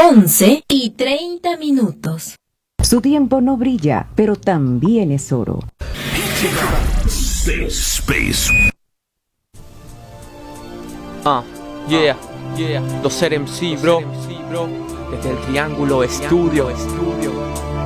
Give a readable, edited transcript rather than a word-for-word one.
11:30. Su tiempo no brilla, pero también es oro. Space. Yeah. Los MC, bro. Desde el Triángulo Estudio.